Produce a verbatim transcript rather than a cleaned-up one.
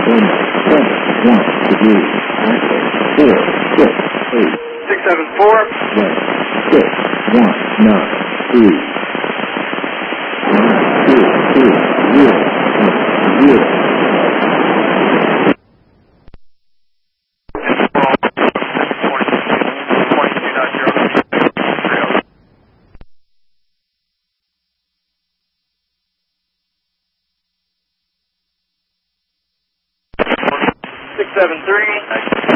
Six seven four. Six one nine three. Two two zero zero. Six seven three.